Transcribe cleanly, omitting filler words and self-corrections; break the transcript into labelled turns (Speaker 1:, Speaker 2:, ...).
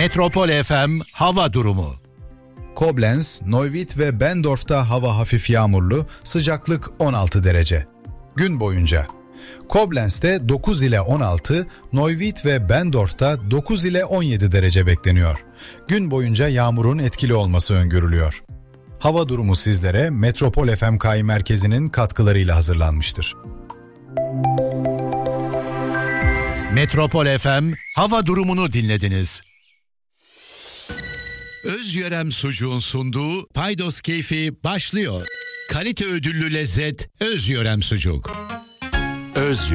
Speaker 1: Metropol FM hava durumu.
Speaker 2: Koblenz, Neuwied ve Bendorf'ta hava hafif yağmurlu, sıcaklık 16 derece. Gün boyunca Koblenz'te 9 ile 16, Neuwied ve Bendorf'ta 9 ile 17 derece bekleniyor. Gün boyunca yağmurun etkili olması öngörülüyor. Hava durumu sizlere Metropol FM merkezinin katkılarıyla hazırlanmıştır.
Speaker 1: Metropol FM hava durumunu dinlediniz. Özyörem Sucuğun sunduğu Paydos Keyfi başlıyor. Kalite ödüllü lezzet Özyörem Sucuk.